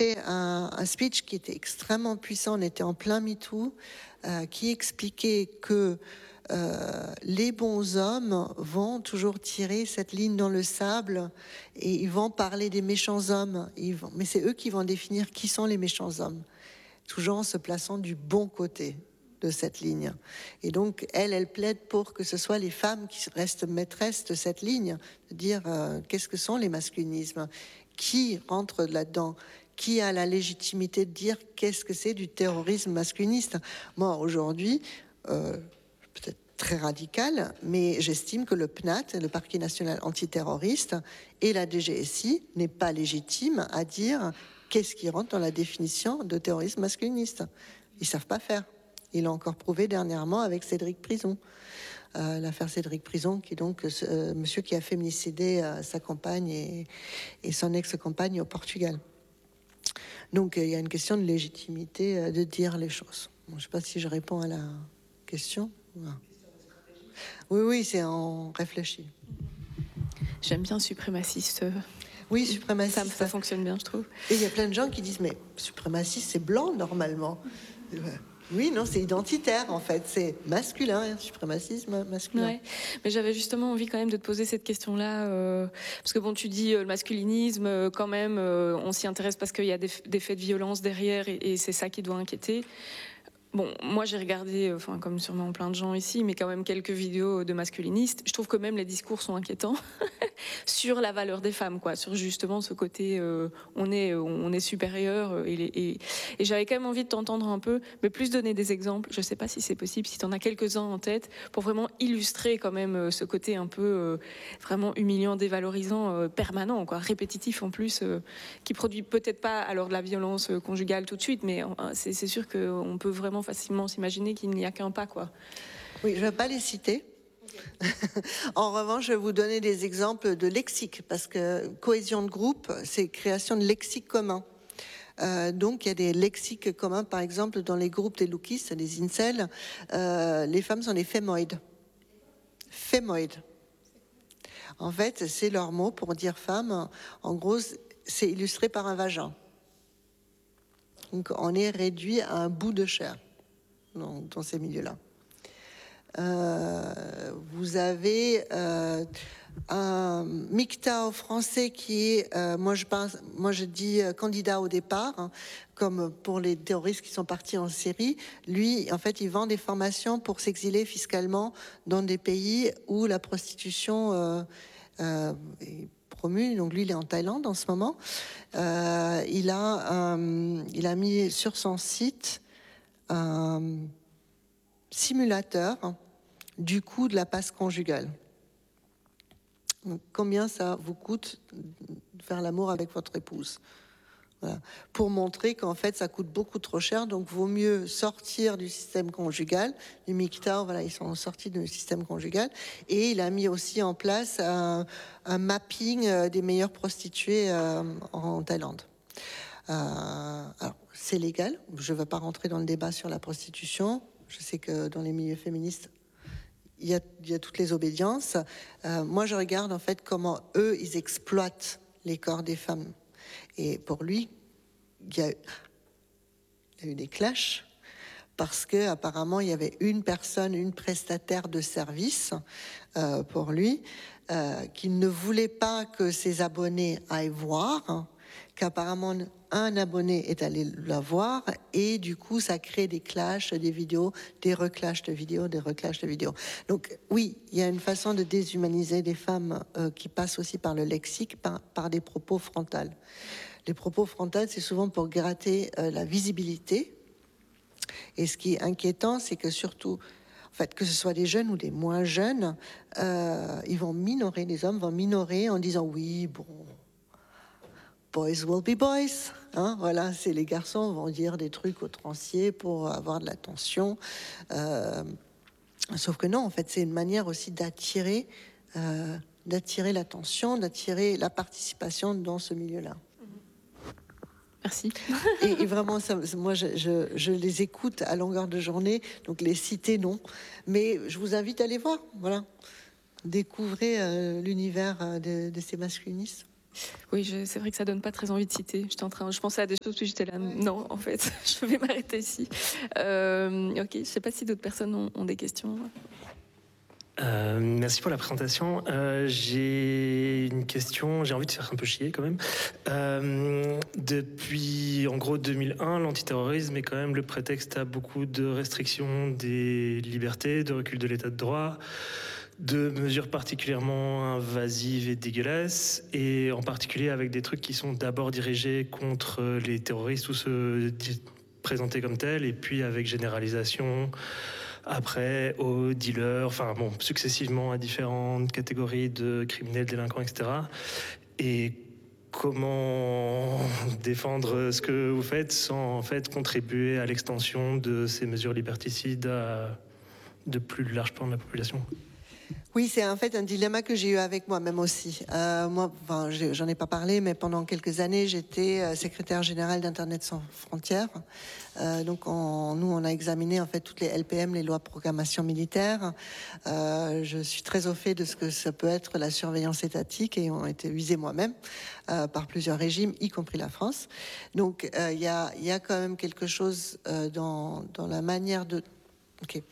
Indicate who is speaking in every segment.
Speaker 1: fait un speech qui était extrêmement puissant. On était en plein MeToo, qui expliquait que les bons hommes vont toujours tirer cette ligne dans le sable et ils vont parler des méchants hommes. Mais c'est eux qui vont définir qui sont les méchants hommes, toujours en se plaçant du bon côté de cette ligne. Et donc, elle plaide pour que ce soit les femmes qui restent maîtresses de cette ligne, de dire qu'est-ce que sont les masculinismes, qui rentre là-dedans, qui a la légitimité de dire qu'est-ce que c'est du terrorisme masculiniste. Moi, aujourd'hui, peut-être très radical, mais j'estime que le PNAT, le Parquet national antiterroriste, et la DGSI n'est pas légitime à dire qu'est-ce qui rentre dans la définition de terrorisme masculiniste. Ils savent pas faire. Il l'a encore prouvé dernièrement avec Cédric Prison. L'affaire Cédric Prison, qui est donc monsieur qui a féminicidé sa compagne et son ex-compagne au Portugal. Donc il y a une question de légitimité de dire les choses. Bon, je ne sais pas si je réponds à la question. Oui, c'est en réfléchi.
Speaker 2: J'aime bien suprémaciste.
Speaker 1: Oui, suprémaciste.
Speaker 2: Ça fonctionne bien, je trouve.
Speaker 1: Et il y a plein de gens qui disent, mais suprémaciste, c'est blanc, normalement. Oui, non, c'est identitaire, en fait. C'est masculin, suprémacisme masculin.
Speaker 2: Ouais. Mais j'avais justement envie quand même de te poser cette question-là. Parce que bon, tu dis le masculinisme, quand même, on s'y intéresse parce qu'il y a des faits de violence derrière et c'est ça qui doit inquiéter. Bon, moi j'ai regardé, enfin comme sûrement plein de gens ici, mais quand même quelques vidéos de masculinistes. Je trouve que même les discours sont inquiétants sur la valeur des femmes, quoi, sur justement ce côté on est supérieur et j'avais quand même envie de t'entendre un peu, mais plus donner des exemples. Je sais pas si c'est possible, si tu en as quelques-uns en tête pour vraiment illustrer quand même ce côté un peu vraiment humiliant, dévalorisant, permanent, quoi, répétitif en plus, qui produit peut-être pas alors de la violence conjugale tout de suite, mais c'est sûr qu'on peut vraiment facilement s'imaginer qu'il n'y a qu'un pas, quoi.
Speaker 1: Oui, je ne vais pas les citer. En revanche, je vais vous donner des exemples de lexique, parce que cohésion de groupe, c'est création de lexique commun. Donc, il y a des lexiques communs, par exemple, dans les groupes des lookies, des incels, les femmes sont des fémoïdes. Fémoïdes. En fait, c'est leur mot pour dire femme. En gros, c'est illustré par un vagin. Donc, on est réduit à un bout de chair dans ces milieux-là. Vous avez un MGTOW français qui est, moi je dis candidat au départ, hein, comme pour les terroristes qui sont partis en Syrie. Lui, en fait, il vend des formations pour s'exiler fiscalement dans des pays où la prostitution est promue. Donc lui, il est en Thaïlande en ce moment. Il a mis sur son site un simulateur du coût de la passe conjugale. Donc, combien ça vous coûte de faire l'amour avec votre épouse? Voilà. Pour montrer qu'en fait ça coûte beaucoup trop cher, donc vaut mieux sortir du système conjugal. Les MGTOW, voilà, ils sont sortis du système conjugal, et il a mis aussi en place un mapping des meilleures prostituées en Thaïlande. Alors, c'est légal, je ne vais pas rentrer dans le débat sur la prostitution. Je sais que dans les milieux féministes, il y a toutes les obédiences. Moi, je regarde en fait comment eux, ils exploitent les corps des femmes. Et pour lui, il y a eu des clashs parce que apparemment il y avait une personne, une prestataire de service pour lui, qui ne voulait pas que ses abonnés aillent voir, hein, qu'apparemment un abonné est allé la voir, et du coup ça crée des clashs, des vidéos, des reclashs de vidéos, des reclashs de vidéos. Donc oui, il y a une façon de déshumaniser des femmes qui passe aussi par le lexique, par des propos frontales. Les propos frontales, c'est souvent pour gratter la visibilité. Et ce qui est inquiétant, c'est que surtout, en fait, que ce soit des jeunes ou des moins jeunes, ils vont minorer, les hommes vont minorer en disant oui, bon, boys will be boys. Hein, voilà, c'est les garçons vont dire des trucs outranciers pour avoir de l'attention. Sauf que non, en fait, c'est une manière aussi d'attirer l'attention, d'attirer la participation dans ce milieu-là.
Speaker 2: Merci.
Speaker 1: Et vraiment, moi, je les écoute à longueur de journée, donc les citer, non. Mais je vous invite à les voir, voilà. Découvrez l'univers de ces masculinistes.
Speaker 2: Oui, c'est vrai que ça donne pas très envie de citer. Je pensais à des choses, puis j'étais là. Non, en fait, je vais m'arrêter ici. Ok, je sais pas si d'autres personnes ont des questions.
Speaker 3: Merci pour la présentation. J'ai une question, j'ai envie de faire un peu chier quand même. Depuis en gros 2001, l'antiterrorisme est quand même le prétexte à beaucoup de restrictions des libertés, de recul de l'état de droit, de mesures particulièrement invasives et dégueulasses, et en particulier avec des trucs qui sont d'abord dirigés contre les terroristes ou se présenter comme tels, et puis avec généralisation après aux dealers, enfin bon, successivement à différentes catégories de criminels, délinquants, etc. Et comment défendre ce que vous faites sans en fait contribuer à l'extension de ces mesures liberticides à de plus large pans de la population?
Speaker 1: Oui, c'est en fait un dilemma que j'ai eu avec moi-même aussi. Moi, enfin, j'en ai pas parlé, mais pendant quelques années, j'étais secrétaire générale d'Internet sans frontières. Donc, nous, on a examiné en fait toutes les LPM, les lois de programmation militaire. Je suis très au fait de ce que ça peut être la surveillance étatique et ont été usés moi-même par plusieurs régimes, y compris la France. Donc, il y a quand même quelque chose dans la manière de. Ok.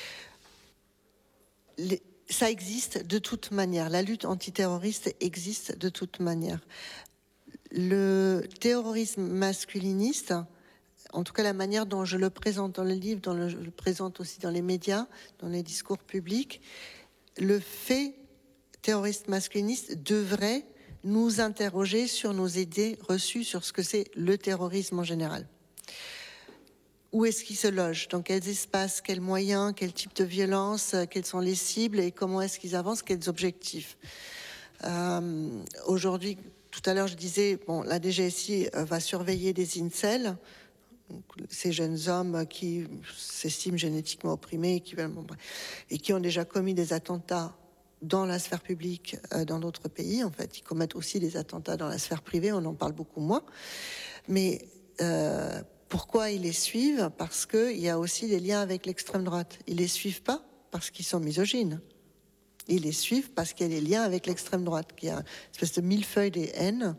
Speaker 1: Ça existe de toute manière. La lutte antiterroriste existe de toute manière. Le terrorisme masculiniste, en tout cas la manière dont je le présente dans le livre, je le présente aussi dans les médias, dans les discours publics, le fait terroriste masculiniste devrait nous interroger sur nos idées reçues sur ce que c'est le terrorisme en général. Où est-ce qu'ils se logent? Dans quels espaces? Quels moyens? Quel type de violence? Quelles sont les cibles? Et comment est-ce qu'ils avancent? Quels objectifs? Aujourd'hui, tout à l'heure, je disais, bon, la DGSI va surveiller des incels, ces jeunes hommes qui s'estiment génétiquement opprimés et qui ont déjà commis des attentats dans la sphère publique dans d'autres pays. En fait, ils commettent aussi des attentats dans la sphère privée, on en parle beaucoup moins. Mais pourquoi ils les suivent? Parce qu'il y a aussi des liens avec l'extrême droite. Ils les suivent pas parce qu'ils sont misogynes. Ils les suivent parce qu'il y a des liens avec l'extrême droite, qu'il y a une espèce de millefeuille des haines.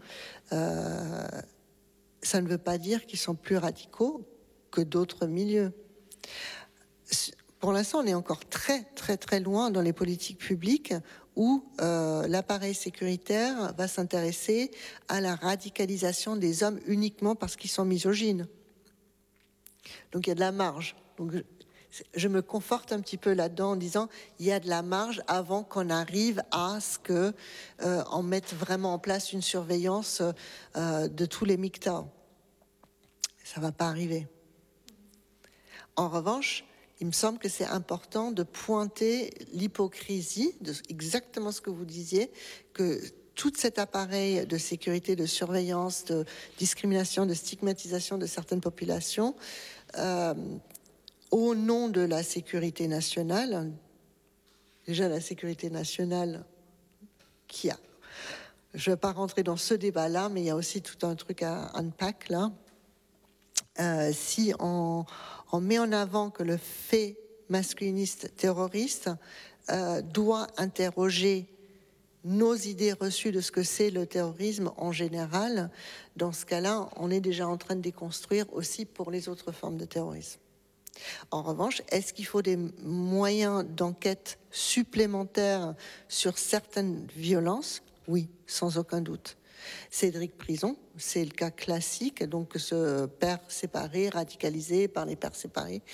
Speaker 1: Ça ne veut pas dire qu'ils sont plus radicaux que d'autres milieux. Pour l'instant, on est encore très, très, très loin dans les politiques publiques où l'appareil sécuritaire va s'intéresser à la radicalisation des hommes uniquement parce qu'ils sont misogynes. Donc il y a de la marge. Donc je me conforte un petit peu là-dedans en disant il y a de la marge avant qu'on arrive à ce que on mette vraiment en place une surveillance de tous les MGTOW. Ça va pas arriver. En revanche, il me semble que c'est important de pointer l'hypocrisie de exactement ce que vous disiez, que tout cet appareil de sécurité, de surveillance, de discrimination, de stigmatisation de certaines populations, au nom de la sécurité nationale, déjà la sécurité nationale qui a, je ne vais pas rentrer dans ce débat-là, mais il y a aussi tout un truc à unpack là. Si on met en avant que le fait masculiniste terroriste doit interroger nos idées reçues de ce que c'est le terrorisme en général, dans ce cas-là, on est déjà en train de déconstruire aussi pour les autres formes de terrorisme. En revanche, est-ce qu'il faut des moyens d'enquête supplémentaires sur certaines violences? Oui, sans aucun doute. Cédric Prison, c'est le cas classique, donc ce père séparé, radicalisé par les pères séparés.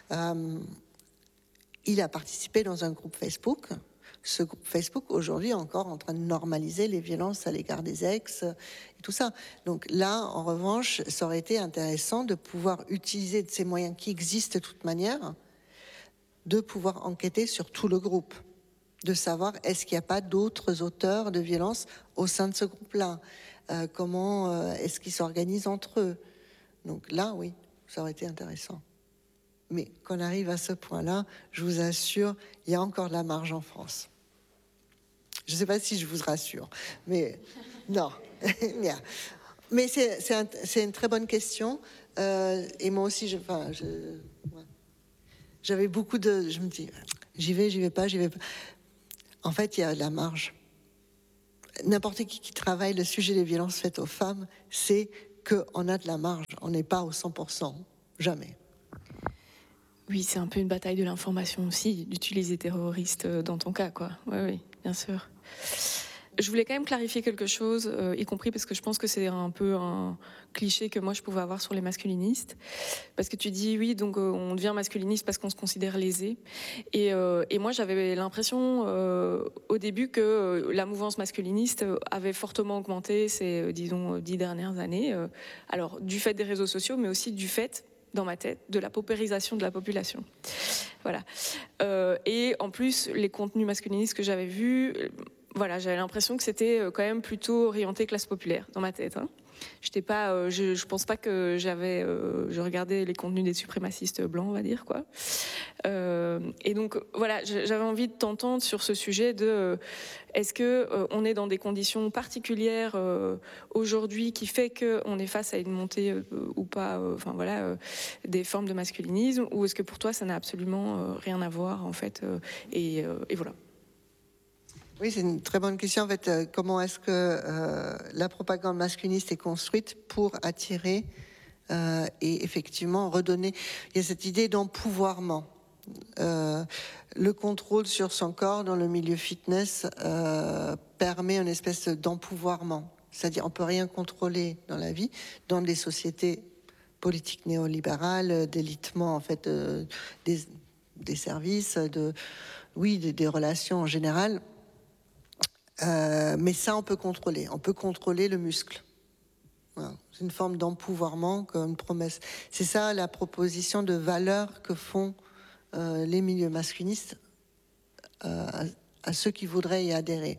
Speaker 1: Il a participé dans un groupe Facebook. Ce groupe Facebook, aujourd'hui, est encore en train de normaliser les violences à l'égard des ex et tout ça. Donc là, en revanche, ça aurait été intéressant de pouvoir utiliser de ces moyens qui existent de toute manière, de pouvoir enquêter sur tout le groupe, de savoir est-ce qu'il n'y a pas d'autres auteurs de violences au sein de ce groupe-là, comment est-ce qu'ils s'organisent entre eux. Donc là, oui, ça aurait été intéressant. Mais qu'on arrive à ce point-là, je vous assure, il y a encore de la marge en France. Je ne sais pas si je vous rassure, mais non. Mais c'est une très bonne question. Et moi aussi, j'avais beaucoup de... Je me dis, j'y vais pas. En fait, il y a de la marge. n'importe qui travaille le sujet des violences faites aux femmes, c'est qu'on a de la marge. On n'est pas au 100%, jamais.
Speaker 2: Oui, c'est un peu une bataille de l'information aussi, d'utiliser terroriste dans ton cas, quoi. Oui, bien sûr. Je voulais quand même clarifier quelque chose, y compris parce que je pense que c'est un peu un cliché que moi je pouvais avoir sur les masculinistes. Parce que tu dis, oui, donc on devient masculiniste parce qu'on se considère lésé. Et moi j'avais l'impression au début que la mouvance masculiniste avait fortement augmenté ces, disons, 10 dernières années. Alors, du fait des réseaux sociaux, mais aussi du fait, dans ma tête, de la paupérisation de la population. Voilà. Et en plus, les contenus masculinistes que j'avais vus... Voilà, j'avais l'impression que c'était quand même plutôt orienté classe populaire dans ma tête. Hein. J'étais pas, je pense pas que je regardais les contenus des suprémacistes blancs, on va dire quoi. Et donc voilà, j'avais envie de t'entendre sur ce sujet de est-ce que on est dans des conditions particulières aujourd'hui qui fait que on est face à une montée ou pas, enfin voilà, des formes de masculinisme, ou est-ce que pour toi ça n'a absolument rien à voir en fait, et voilà.
Speaker 1: Oui, c'est une très bonne question. En fait, comment est-ce que la propagande masculiniste est construite pour attirer et effectivement redonner. Il y a cette idée d'empouvoirment. Le contrôle sur son corps dans le milieu fitness permet une espèce d'empouvoirment. C'est-à-dire, on peut rien contrôler dans la vie, dans les sociétés politiques néolibérales, d'élitement en fait des services, des relations en général. Mais ça, on peut contrôler. On peut contrôler le muscle. Voilà. C'est une forme d'empouvoirment, comme une promesse. C'est ça la proposition de valeur que font les milieux masculinistes à ceux qui voudraient y adhérer.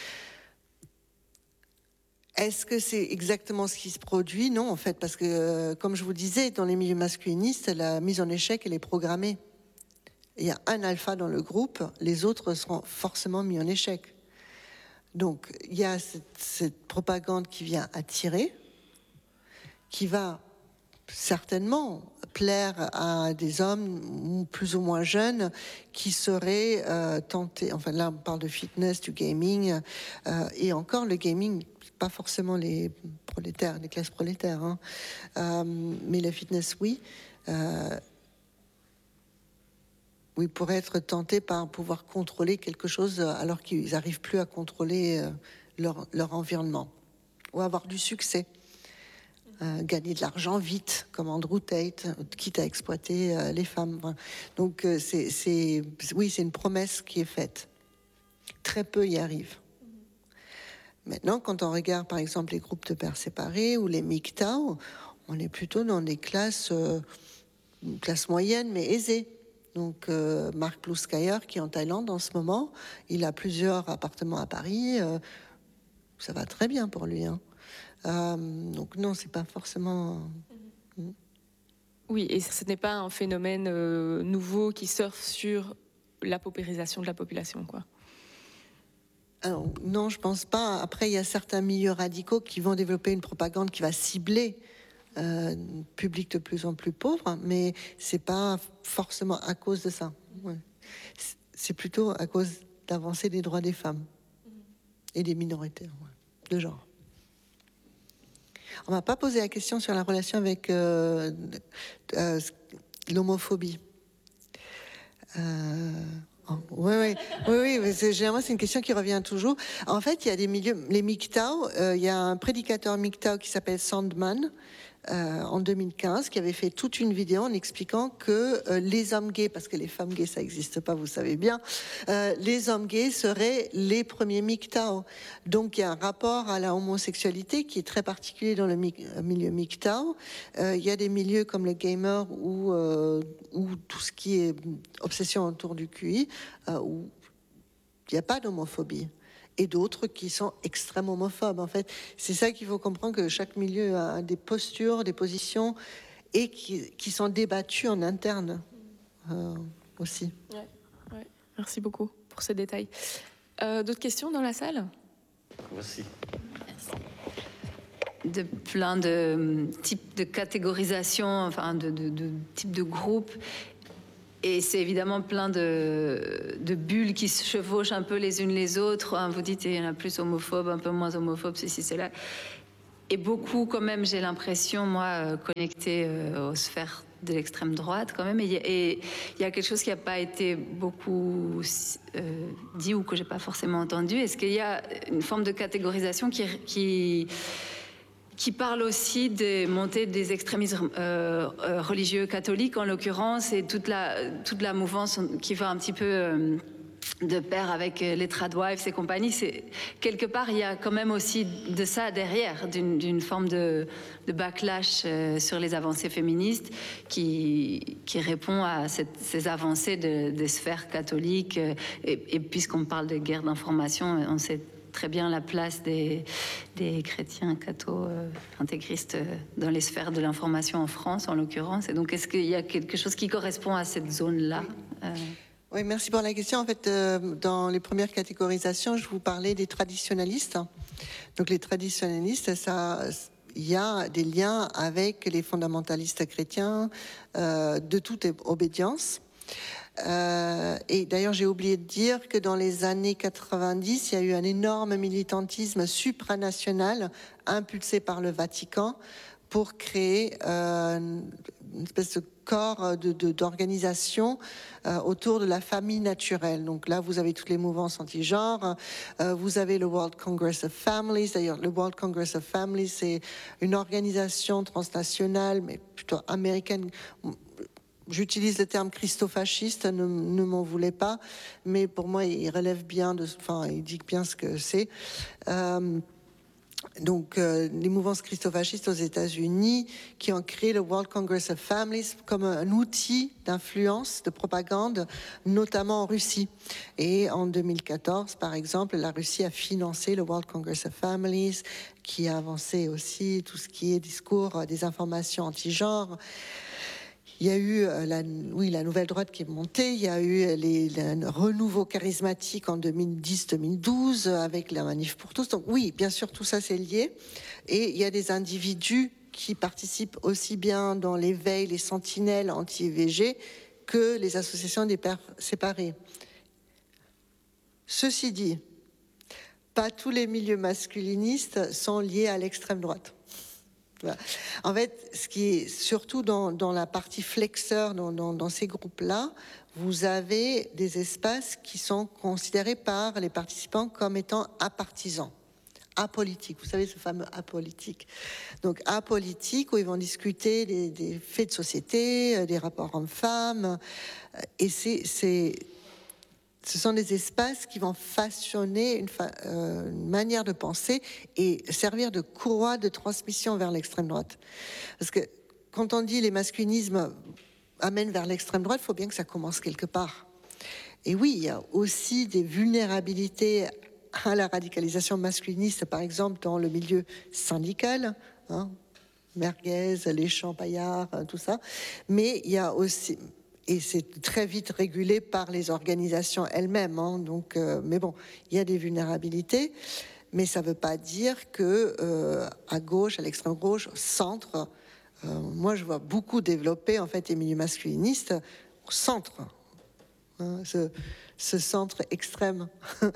Speaker 1: Est-ce que c'est exactement ce qui se produit? Non, en fait, parce que, comme je vous disais, dans les milieux masculinistes, la mise en échec, elle est programmée. Il y a un alpha dans le groupe, les autres seront forcément mis en échec. Donc, il y a cette propagande qui vient attirer, qui va certainement plaire à des hommes plus ou moins jeunes qui seraient tentés. Enfin, là, on parle de fitness, du gaming, et encore le gaming, pas forcément les prolétaires, les classes prolétaires, hein, mais le fitness, oui. Oui, pourraient être tentés par pouvoir contrôler quelque chose alors qu'ils n'arrivent plus à contrôler leur environnement ou avoir du succès. Gagner de l'argent vite, comme Andrew Tate, quitte à exploiter les femmes. Voilà. Donc, c'est une promesse qui est faite. Très peu y arrivent. Maintenant, quand on regarde, par exemple, les groupes de pères séparés ou les MGTOW, on est plutôt dans des classes moyennes, mais aisées. Donc, Mark Blueskyer, qui est en Thaïlande en ce moment, il a plusieurs appartements à Paris. Ça va très bien pour lui. Hein. Donc, non, c'est pas forcément.
Speaker 2: Oui, et ce n'est pas un phénomène nouveau qui surfe sur la paupérisation de la population, quoi.
Speaker 1: Alors, non, je pense pas. Après, il y a certains milieux radicaux qui vont développer une propagande qui va cibler public de plus en plus pauvre, mais c'est pas forcément à cause de ça. Ouais. C'est plutôt à cause d'avancée des droits des femmes et des minorités de genre. On m'a pas posé la question sur la relation avec l'homophobie. Oui, mais généralement c'est une question qui revient toujours. En fait, il y a des milieux, les MGTOW, il y a un prédicateur MGTOW qui s'appelle Sandman en 2015 qui avait fait toute une vidéo en expliquant que les hommes gays, parce que les femmes gays ça n'existe pas, vous savez bien, les hommes gays seraient les premiers MGTOW. Donc il y a un rapport à la homosexualité qui est très particulier dans le milieu MGTOW. Il y a des milieux comme le gamer ou tout ce qui est obsession autour du QI, où il n'y a pas d'homophobie. Et d'autres qui sont extrêmement homophobes. En fait, c'est ça qu'il faut comprendre, que chaque milieu a des postures, des positions, et qui sont débattues en interne aussi.
Speaker 2: Ouais. Merci beaucoup pour ces détails. D'autres questions dans la salle?
Speaker 3: Merci.
Speaker 4: De plein de types de catégorisation, enfin de types de groupes. Et c'est évidemment plein de bulles qui se chevauchent un peu les unes les autres. Hein, vous dites, il y en a plus homophobes, un peu moins homophobes, ceci, cela. Et beaucoup, quand même, j'ai l'impression, moi, connectée aux sphères de l'extrême droite, quand même. Et il y a quelque chose qui n'a pas été beaucoup dit ou que j'ai pas forcément entendu. Est-ce qu'il y a une forme de catégorisation qui parle aussi des montées des extrémismes religieux catholiques, en l'occurrence, et toute la mouvance qui va un petit peu de pair avec les tradwives et compagnie. Quelque part, il y a quand même aussi de ça derrière, d'une forme de backlash sur les avancées féministes qui répond à ces avancées des sphères catholiques. Et puisqu'on parle de guerre d'information, on sait très bien la place des chrétiens cathos intégristes dans les sphères de l'information en France, en l'occurrence. Et donc, est-ce qu'il y a quelque chose qui correspond à cette zone-là
Speaker 1: Oui, merci pour la question. En fait, dans les premières catégorisations, je vous parlais des traditionalistes. Donc, les traditionalistes, il y a des liens avec les fondamentalistes chrétiens de toute obédience. Et d'ailleurs, j'ai oublié de dire que dans les années 90, il y a eu un énorme militantisme supranational impulsé par le Vatican pour créer une espèce de corps d'organisation autour de la famille naturelle. Donc là, vous avez toutes les mouvances anti-genre, vous avez le World Congress of Families. D'ailleurs, le World Congress of Families, c'est une organisation transnationale, mais plutôt américaine. J'utilise le terme christofasciste, ne m'en voulez pas, mais pour moi, il relève bien il dit bien ce que c'est. Donc, les mouvances christofascistes aux États-Unis qui ont créé le World Congress of Families comme un outil d'influence, de propagande, notamment en Russie. Et en 2014, par exemple, la Russie a financé le World Congress of Families, qui a avancé aussi tout ce qui est discours des informations anti-genre. Il y a eu la nouvelle droite qui est montée, il y a eu le renouveau charismatique en 2010-2012 avec la manif pour tous. Donc oui, bien sûr, tout ça c'est lié. Et il y a des individus qui participent aussi bien dans l'éveil, les sentinelles anti-IVG, que les associations des pères séparés. Ceci dit, pas tous les milieux masculinistes sont liés à l'extrême droite. En fait, ce qui est surtout dans la partie flexeur, dans ces groupes-là, vous avez des espaces qui sont considérés par les participants comme étant apartisans, apolitiques. Vous savez, ce fameux apolitique. Donc, apolitique, où ils vont discuter des faits de société, des rapports hommes-femmes. Et ce sont des espaces qui vont façonner une manière de penser et servir de courroie de transmission vers l'extrême droite. Parce que quand on dit les masculinismes amènent vers l'extrême droite, il faut bien que ça commence quelque part. Et oui, il y a aussi des vulnérabilités à la radicalisation masculiniste, par exemple dans le milieu syndical, Merguez, les Champaillards, tout ça. Mais il y a aussi... Et c'est très vite régulé par les organisations elles-mêmes. Donc, mais bon, il y a des vulnérabilités, mais ça ne veut pas dire que à gauche, à l'extrême gauche, au centre, moi je vois beaucoup développer en fait les milieux masculinistes au centre, ce centre extrême.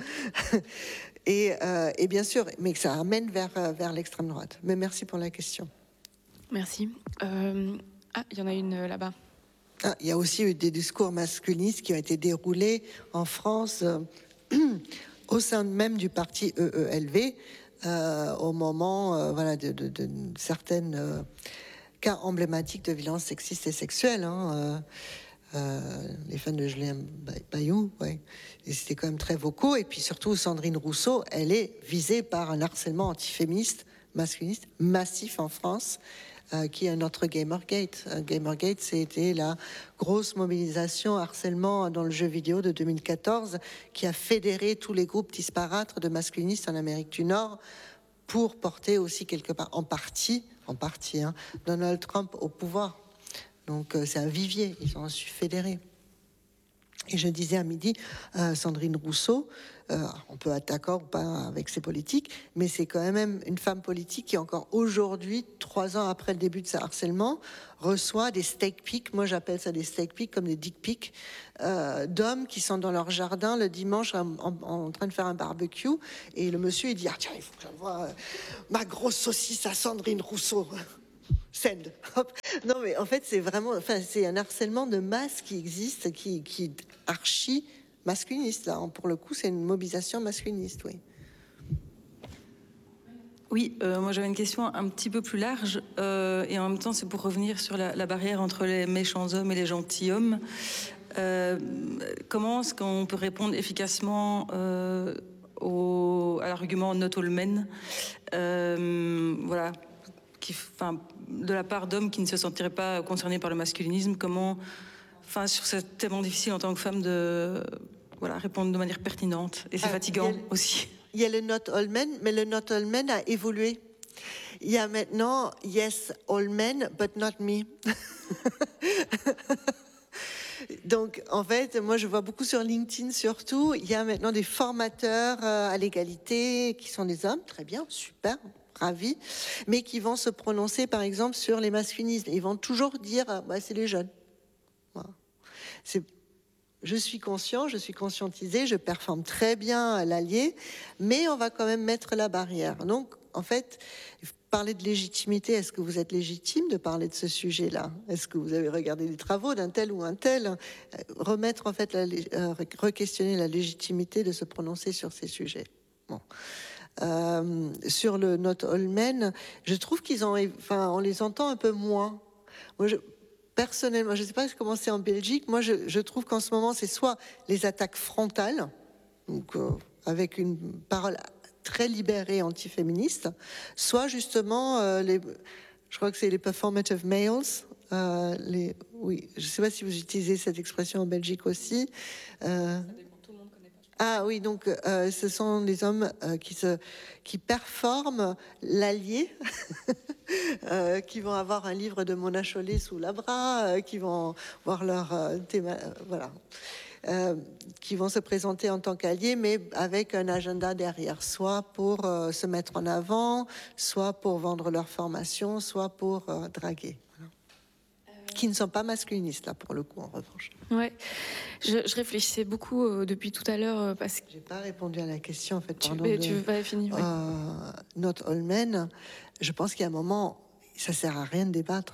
Speaker 1: et bien sûr, mais que ça amène vers l'extrême droite. Mais merci pour la question.
Speaker 2: Merci. Il y en a une là-bas.
Speaker 1: Il y a aussi eu des discours masculinistes qui ont été déroulés en France au sein même du parti EELV au moment de certaines cas emblématiques de violences sexistes et sexuelles. Les fans de Julien Bayou, et c'était quand même très vocaux. Et puis surtout, Sandrine Rousseau, elle est visée par un harcèlement antiféministe masculiniste massif en France. Qui est notre Gamergate. Gamergate, c'était la grosse mobilisation harcèlement dans le jeu vidéo de 2014 qui a fédéré tous les groupes disparates de masculinistes en Amérique du Nord pour porter aussi quelque part, en partie, Donald Trump au pouvoir. Donc c'est un vivier, ils ont su fédérer. Et je disais à midi, Sandrine Rousseau, on peut être d'accord ou pas avec ses politiques, mais c'est quand même une femme politique qui, encore aujourd'hui, 3 ans après le début de ce harcèlement, reçoit des steak pics, moi j'appelle ça des steak pics, comme des dick pics, d'hommes qui sont dans leur jardin le dimanche en train de faire un barbecue. Et le monsieur, il dit, ah tiens, il faut que j'envoie ma grosse saucisse à Sandrine Rousseau. Send. Hop. Non, mais en fait, c'est vraiment, c'est un harcèlement de masse qui existe, qui est archi masculiniste. Là, pour le coup, c'est une mobilisation masculiniste, oui.
Speaker 5: Oui, moi j'avais une question un petit peu plus large, et en même temps, c'est pour revenir sur la barrière entre les méchants hommes et les gentils hommes. Comment est-ce qu'on peut répondre efficacement à l'argument not all men, voilà, de la part d'hommes qui ne se sentiraient pas concernés par le masculinisme? Comment, sur ce tellement difficile en tant que femme de répondre de manière pertinente, et c'est fatigant aussi.
Speaker 1: Il y a le not all men, mais le not all men a évolué. Il y a maintenant yes all men, but not me. Donc, en fait, moi, je vois beaucoup sur LinkedIn, surtout, il y a maintenant des formateurs à l'égalité qui sont des hommes, très bien, super, ravis, mais qui vont se prononcer, par exemple, sur les masculinismes. Ils vont toujours dire, c'est les jeunes. Voilà. Je suis conscient, je suis conscientisé, je performe très bien à l'allié, mais on va quand même mettre la barrière. Donc, en fait, parler de légitimité, est-ce que vous êtes légitime de parler de ce sujet-là? Est-ce que vous avez regardé les travaux d'un tel ou un tel? Remettre, en fait, re-questionner la légitimité de se prononcer sur ces sujets. Bon. Sur le Not All Men, je trouve on les entend un peu moins. Moi, personnellement, je ne sais pas comment c'est en Belgique, moi je trouve qu'en ce moment c'est soit les attaques frontales, donc avec une parole très libérée antiféministe, soit justement je crois que c'est les performative males, oui, je ne sais pas si vous utilisez cette expression en Belgique aussi. Ah oui, donc ce sont des hommes qui performent l'allié, qui vont avoir un livre de Mona Chollet sous la bras, qui vont voir leur qui vont se présenter en tant qu'alliés, mais avec un agenda derrière, soit pour se mettre en avant, soit pour vendre leur formation, soit pour draguer. Qui ne sont pas masculinistes, là, pour le coup, en revanche.
Speaker 2: Ouais, je réfléchissais beaucoup depuis tout à l'heure parce que...
Speaker 1: J'ai pas répondu à la question, en fait,
Speaker 2: tu veux pas finir, ouais.
Speaker 1: Not all men, je pense qu'il y a un moment, ça sert à rien de débattre.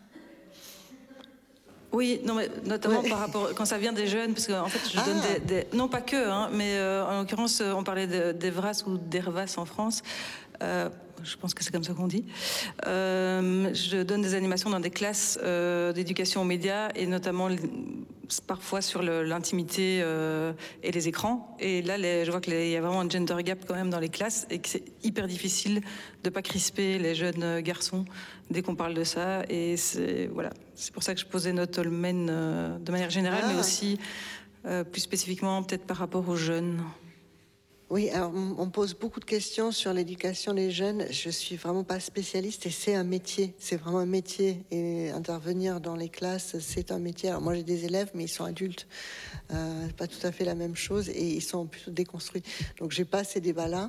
Speaker 5: Oui, non, mais notamment par rapport quand ça vient des jeunes, parce qu'en fait, je donne non pas que, hein, mais en l'occurrence, on parlait d'Evras ou d'Hervas en France. Je pense que c'est comme ça qu'on dit. Je donne des animations dans des classes d'éducation aux médias, et notamment parfois sur l'intimité et les écrans. Et là, je vois qu'il y a vraiment un gender gap quand même dans les classes, et que c'est hyper difficile de pas crisper les jeunes garçons dès qu'on parle de ça. Et c'est pour ça que je posais Not All Men de manière générale, mais aussi plus spécifiquement peut-être par rapport aux jeunes.
Speaker 1: Oui, alors on pose beaucoup de questions sur l'éducation des jeunes. Je suis vraiment pas spécialiste, et c'est un métier. C'est vraiment un métier. Et intervenir dans les classes, c'est un métier. Alors moi, j'ai des élèves, mais ils sont adultes. Pas tout à fait la même chose, et ils sont plutôt déconstruits. Donc, j'ai pas ces débats-là.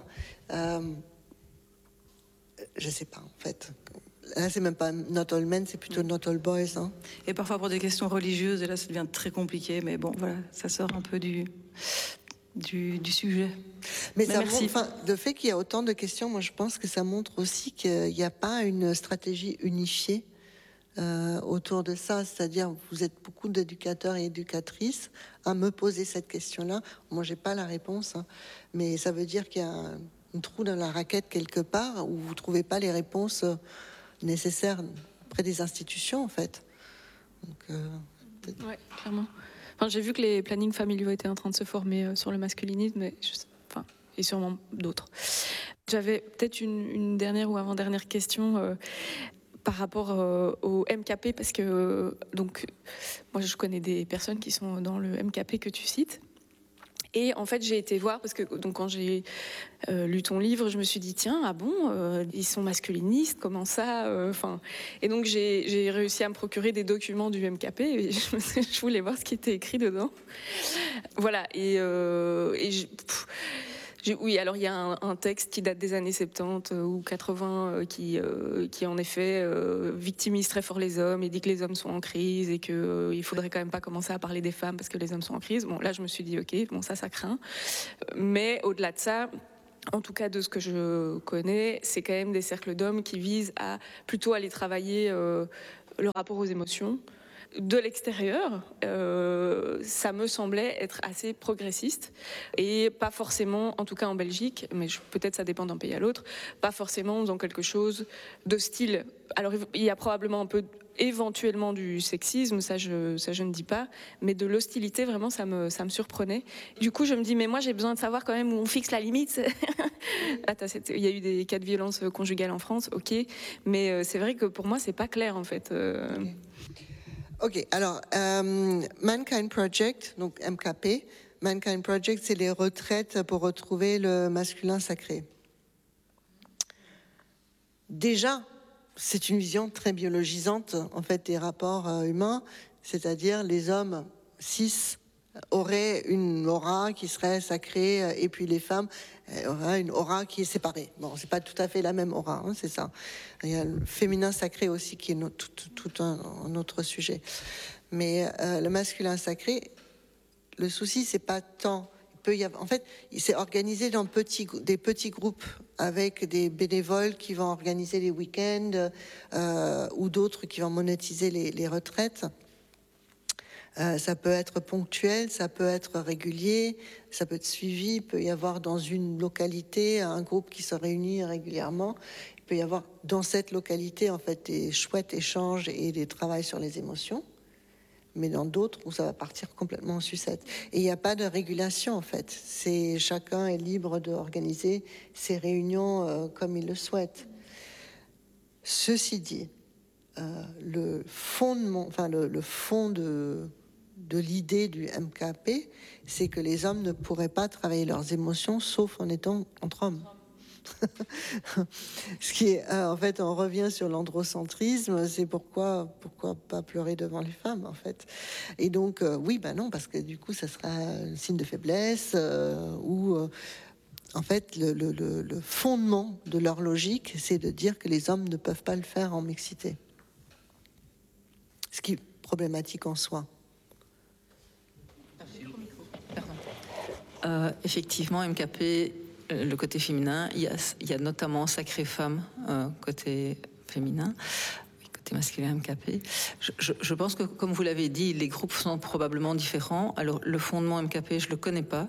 Speaker 1: Je sais pas, en fait. Là, c'est même pas Not All Men, c'est plutôt Not All Boys. Hein.
Speaker 5: Et parfois pour des questions religieuses, et là, ça devient très compliqué. Mais bon, voilà, ça sort un peu du sujet.
Speaker 1: Mais ça montre, le fait qu'il y a autant de questions, moi je pense que ça montre aussi qu'il n'y a pas une stratégie unifiée autour de ça. C'est-à-dire, vous êtes beaucoup d'éducateurs et éducatrices à me poser cette question-là. Moi, j'ai pas la réponse, hein, mais ça veut dire qu'il y a un trou dans la raquette quelque part où vous trouvez pas les réponses nécessaires auprès des institutions, en fait. Donc,
Speaker 2: ouais, clairement. Enfin, j'ai vu que les plannings familiaux étaient en train de se former sur le masculinisme, et sûrement d'autres. J'avais peut-être une dernière ou avant-dernière question par rapport au MKP, parce que donc moi je connais des personnes qui sont dans le MKP que tu cites, Et en fait, j'ai été voir, parce que donc, quand j'ai lu ton livre, je me suis dit, tiens, ah bon, ils sont masculinistes, comment ça Et donc, j'ai réussi à me procurer des documents du MKP, et je voulais voir ce qui était écrit dedans. Voilà, oui, alors il y a un texte qui date des années 70 ou 80 qui en effet victimise très fort les hommes et dit que les hommes sont en crise et qu'il faudrait quand même pas commencer à parler des femmes parce que les hommes sont en crise. Bon, là je me suis dit ok, bon ça craint. Mais au-delà de ça, en tout cas de ce que je connais, c'est quand même des cercles d'hommes qui visent à plutôt aller travailler le rapport aux émotions. De l'extérieur, ça me semblait être assez progressiste et pas forcément, en tout cas en Belgique, mais peut-être ça dépend d'un pays à l'autre, pas forcément dans quelque chose de style. Alors il y a probablement un peu éventuellement du sexisme, ça je ne dis pas, mais de l'hostilité vraiment ça me surprenait. Du coup je me dis mais moi j'ai besoin de savoir quand même où on fixe la limite. Il y a eu des cas de violence conjugale en France, ok, mais c'est vrai que pour moi c'est pas clair en fait.
Speaker 1: Ok, alors, Mankind Project, donc MKP, Mankind Project, c'est les retraites pour retrouver le masculin sacré. Déjà, c'est une vision très biologisante, en fait, des rapports humains, c'est-à-dire les hommes cis auraient une aura qui serait sacrée, et puis les femmes auraient une aura qui est séparée. Bon, c'est pas tout à fait la même aura, hein, c'est ça. Il y a le féminin sacré aussi qui est tout un autre sujet. Mais le masculin sacré, le souci, c'est pas tant. En fait, il s'est organisé dans des petits groupes avec des bénévoles qui vont organiser les week-ends ou d'autres qui vont monétiser les retraites. Ça peut être ponctuel, ça peut être régulier, ça peut être suivi. Il peut y avoir dans une localité un groupe qui se réunit régulièrement. Il peut y avoir dans cette localité en fait des chouettes échanges et des travails sur les émotions. Mais dans d'autres où ça va partir complètement en sucette. Et il n'y a pas de régulation en fait. Chacun est libre d'organiser ses réunions comme il le souhaite. Ceci dit, le fondement, le fond de l'idée du MKP, c'est que les hommes ne pourraient pas travailler leurs émotions sauf en étant entre hommes. Ce qui est, en fait, on revient sur l'androcentrisme, c'est pourquoi pas pleurer devant les femmes, en fait. Et donc, oui, non, parce que du coup, ça sera un signe de faiblesse ou... en fait, le fondement de leur logique, c'est de dire que les hommes ne peuvent pas le faire en mixité. Ce qui est problématique en soi.
Speaker 5: Effectivement, MKP, le côté féminin, il y a notamment Sacré Femme, côté féminin, côté masculin MKP. Je pense que, comme vous l'avez dit, les groupes sont probablement différents. Alors, le fondement MKP, je ne le connais pas.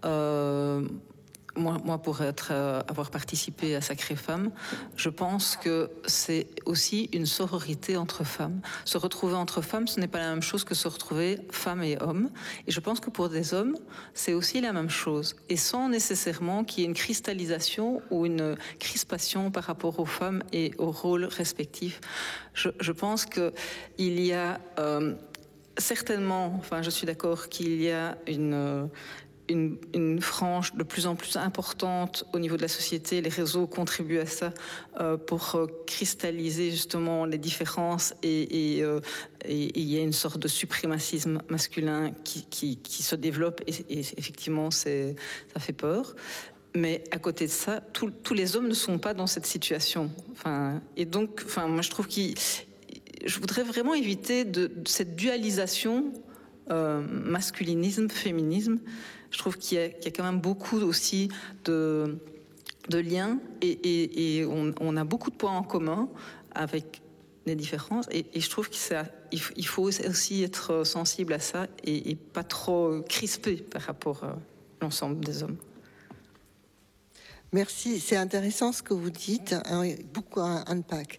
Speaker 5: Moi, pour avoir participé à Sacré Femme, je pense que c'est aussi une sororité entre femmes. Se retrouver entre femmes, ce n'est pas la même chose que se retrouver femmes et hommes. Et je pense que pour des hommes, c'est aussi la même chose. Et sans nécessairement qu'il y ait une cristallisation ou une crispation par rapport aux femmes et aux rôles respectifs. Je pense qu'il y a certainement, je suis d'accord qu'il y a une frange de plus en plus importante au niveau de la société. Les réseaux contribuent à ça pour cristalliser justement les différences et il y a une sorte de suprémacisme masculin qui se développe et effectivement ça fait peur. Mais à côté de ça, tous les hommes ne sont pas dans cette situation. Et donc, moi je trouve je voudrais vraiment éviter cette dualisation masculinisme, féminisme. Je trouve qu'il y a quand même beaucoup aussi de liens et on a beaucoup de points en commun avec les différences. Et je trouve qu'il faut aussi être sensible à ça et pas trop crispé par rapport à l'ensemble des hommes.
Speaker 1: Merci, c'est intéressant ce que vous dites. Alors, il y a beaucoup à unpack.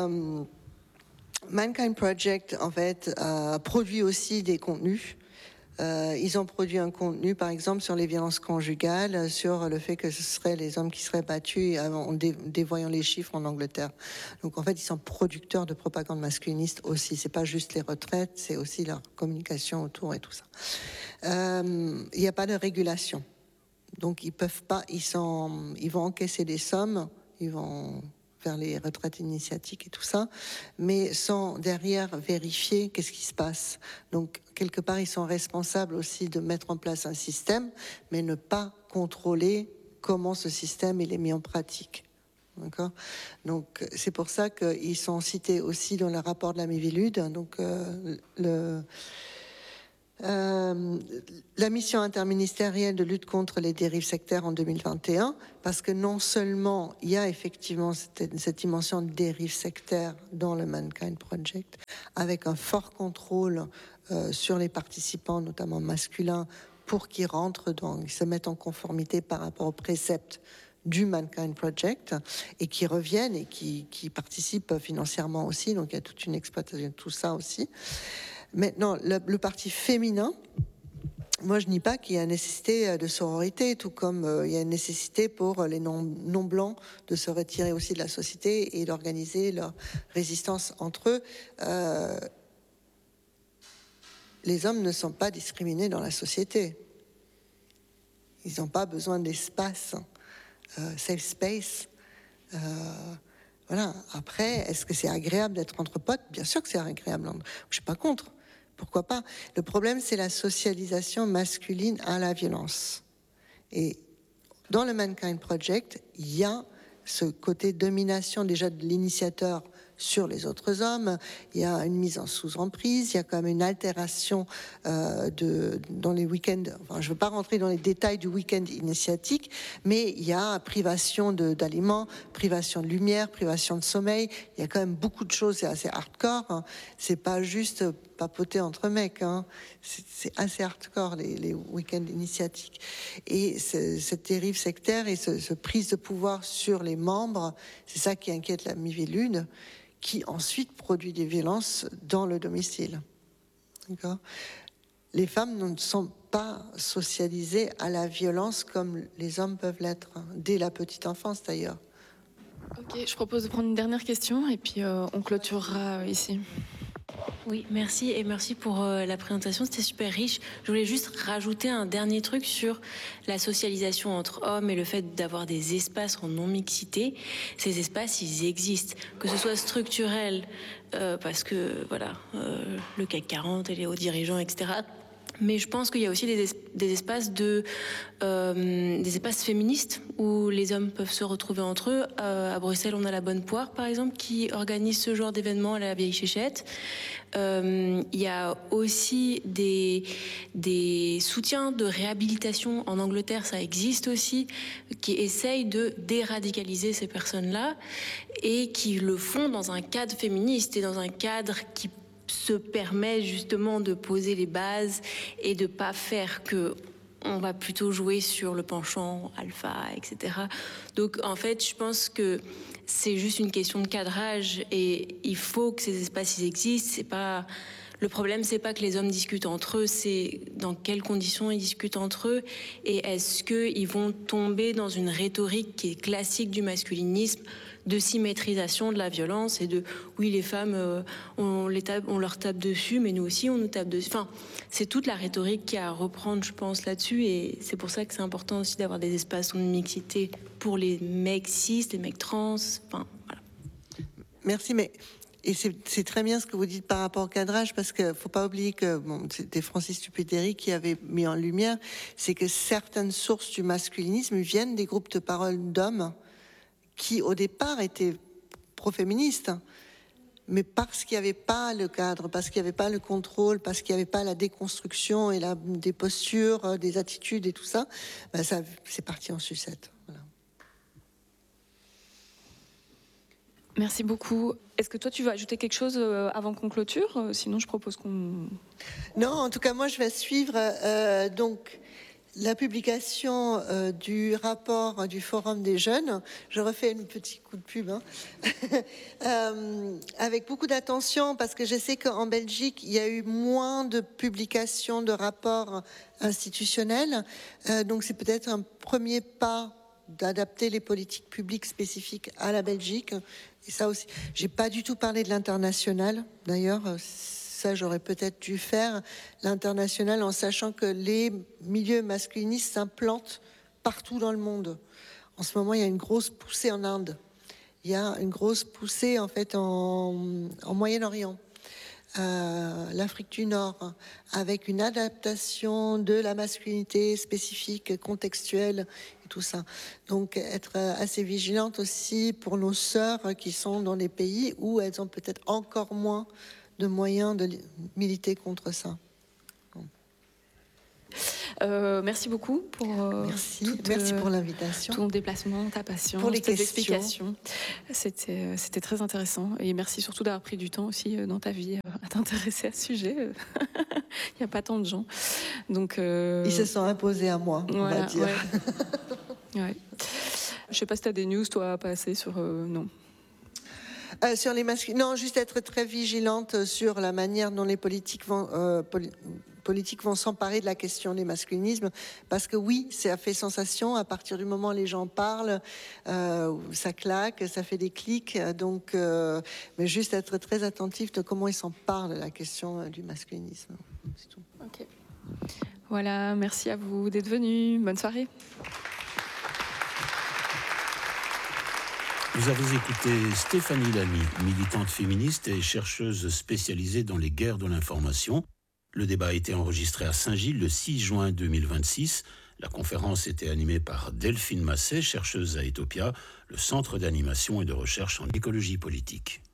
Speaker 1: Mankind Project, en fait, produit aussi des contenus Ils ont produit un contenu, par exemple, sur les violences conjugales, sur le fait que ce seraient les hommes qui seraient battus en dévoyant les chiffres en Angleterre. Donc en fait, ils sont producteurs de propagande masculiniste aussi. C'est pas juste les retraites, c'est aussi leur communication autour et tout ça. Il n'y a pas de régulation. Donc ils peuvent pas, ils vont encaisser des sommes, ils vont faire les retraites initiatiques et tout ça, mais sans derrière vérifier qu'est-ce qui se passe. Donc quelque part ils sont responsables aussi de mettre en place un système, mais ne pas contrôler comment ce système il est mis en pratique. D'accord. Donc c'est pour ça qu'ils sont cités aussi dans le rapport de la Miviludes. Donc la mission interministérielle de lutte contre les dérives sectaires en 2021, parce que non seulement il y a effectivement cette dimension de dérive sectaire dans le Mankind Project, avec un fort contrôle sur les participants, notamment masculins, pour qu'ils rentrent ils se mettent en conformité par rapport aux préceptes du Mankind Project et qui reviennent et qui participent financièrement aussi. Donc il y a toute une exploitation de tout ça aussi. Maintenant, le parti féminin, moi je nie pas qu'il y a une nécessité de sororité, tout comme il y a une nécessité pour les non-blancs de se retirer aussi de la société et d'organiser leur résistance entre eux. Les hommes ne sont pas discriminés dans la société. Ils n'ont pas besoin d'espace, safe space. Voilà. Après, est-ce que c'est agréable d'être entre potes? Bien sûr que c'est agréable. Je suis pas contre. Pourquoi pas? Le problème, c'est la socialisation masculine à la violence. Et dans le Mankind Project, il y a ce côté domination déjà de l'initiateur sur les autres hommes. Il y a une mise en sous-emprise, il y a quand même une altération dans les week-ends. Enfin, je ne veux pas rentrer dans les détails du week-end initiatique, mais il y a privation d'aliments, privation de lumière, privation de sommeil. Il y a quand même beaucoup de choses, c'est assez hardcore. Hein. C'est pas juste papoter entre mecs. Hein. C'est assez hardcore, les week-ends initiatiques. Et cette dérive sectaire et ce prise de pouvoir sur les membres, c'est ça qui inquiète la Miviludes, qui ensuite produit des violences dans le domicile. D'accord ? Les femmes ne sont pas socialisées à la violence comme les hommes peuvent l'être, hein, dès la petite enfance d'ailleurs.
Speaker 2: Ok, je propose de prendre une dernière question et puis on clôturera ici.
Speaker 6: Oui, merci et merci pour la présentation, c'était super riche. Je voulais juste rajouter un dernier truc sur la socialisation entre hommes et le fait d'avoir des espaces en non-mixité. Ces espaces, ils existent, que ce soit structurel, parce que voilà, le CAC 40 et les hauts dirigeants, etc. Mais je pense qu'il y a aussi des espaces des espaces féministes où les hommes peuvent se retrouver entre eux. À Bruxelles, on a la Bonne Poire, par exemple, qui organise ce genre d'événement à la Vieille Chéchette. Il y a aussi des soutiens de réhabilitation en Angleterre, ça existe aussi, qui essayent de déradicaliser ces personnes-là et qui le font dans un cadre féministe et dans un cadre qui se permet justement de poser les bases et de pas faire que on va plutôt jouer sur le penchant alpha, etc. Donc en fait, je pense que c'est juste une question de cadrage et il faut que ces espaces ils existent. C'est pas le problème, c'est pas que les hommes discutent entre eux, c'est dans quelles conditions ils discutent entre eux et est-ce qu'ils vont tomber dans une rhétorique qui est classique du masculinisme, de symétrisation de la violence et de oui les femmes on leur tape dessus mais nous aussi on nous tape dessus. Enfin c'est toute la rhétorique qui a à reprendre je pense là-dessus et c'est pour ça que c'est important aussi d'avoir des espaces de mixité pour les mecs cis, les mecs trans. Enfin voilà.
Speaker 1: Merci et c'est très bien ce que vous dites par rapport au cadrage, parce qu'il ne faut pas oublier que c'était Francis Tupédéry qui avait mis en lumière, c'est que certaines sources du masculinisme viennent des groupes de parole d'hommes qui, au départ, étaient pro-féministes, mais parce qu'il n'y avait pas le cadre, parce qu'il n'y avait pas le contrôle, parce qu'il n'y avait pas la déconstruction et des postures, des attitudes et tout ça, ça c'est parti en sucette. Voilà.
Speaker 2: Merci beaucoup. Est-ce que toi, tu veux ajouter quelque chose avant qu'on clôture ? Sinon, je propose qu'on...
Speaker 1: Non, en tout cas, moi, je vais suivre. Donc, la publication du rapport du Forum des jeunes, je refais un petit coup de pub, avec beaucoup d'attention, parce que je sais qu'en Belgique, il y a eu moins de publications de rapports institutionnels, donc c'est peut-être un premier pas d'adapter les politiques publiques spécifiques à la Belgique. Et ça aussi, j'ai pas du tout parlé de l'international, d'ailleurs. Ça, j'aurais peut-être dû faire l'international en sachant que les milieux masculinistes s'implantent partout dans le monde. En ce moment, il y a une grosse poussée en Inde. Il y a une grosse poussée, en fait, en Moyen-Orient, l'Afrique du Nord, avec une adaptation de la masculinité spécifique, contextuelle et tout ça. Donc, être assez vigilante aussi pour nos sœurs qui sont dans des pays où elles ont peut-être encore moins de moyens de militer contre ça.
Speaker 2: Merci beaucoup pour
Speaker 1: merci pour l'invitation,
Speaker 2: ton déplacement, ta patience,
Speaker 1: pour les
Speaker 2: tes
Speaker 1: questions.
Speaker 2: Explications. C'était très intéressant et merci surtout d'avoir pris du temps aussi dans ta vie à t'intéresser à ce sujet. Il n'y a pas tant de gens, donc
Speaker 1: ils se sont imposés à moi, on va dire.
Speaker 2: Ouais. Ouais. Je sais pas si tu as des news toi à passer sur non.
Speaker 1: Sur les masculins, non, juste être très vigilante sur la manière dont les politiques vont s'emparer de la question des masculinismes, parce que oui, ça fait sensation à partir du moment où les gens parlent, ça claque, ça fait des clics, donc mais juste être très attentif de comment ils s'emparent de la question du masculinisme, c'est tout.
Speaker 2: Ok. Voilà, merci à vous d'être venus. Bonne soirée.
Speaker 7: Vous avez écouté Stéphanie Lamy, militante féministe et chercheuse spécialisée dans les guerres de l'information. Le débat a été enregistré à Saint-Gilles le 6 juin 2026. La conférence était animée par Delphine Masset, chercheuse à Ethiopia, le Centre d'animation et de recherche en écologie politique.